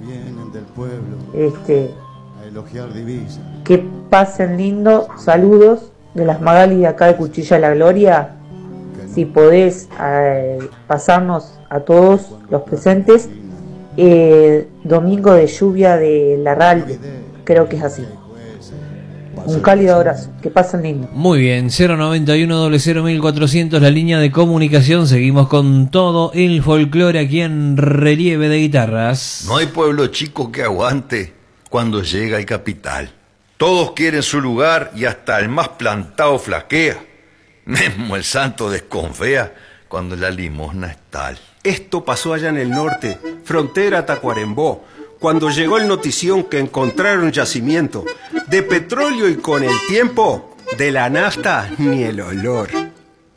Que pasen lindo. Saludos de las Magali de acá de Cuchilla de la Gloria. Si podés pasarnos a todos los presentes. Domingo de lluvia de Larralde, creo que es así. Un cálido abrazo, que pasen lindo. Muy bien, 091-001400, la línea de comunicación. Seguimos con todo el folclore aquí en Relieve de Guitarras. No hay pueblo chico que aguante cuando llega el capital. Todos quieren su lugar y hasta el más plantado flaquea. Mismo el santo desconfía cuando la limosna es tal. Esto pasó allá en el norte, frontera a Tacuarembó, cuando llegó el notición que encontraron yacimiento de petróleo y con el tiempo de la nafta ni el olor.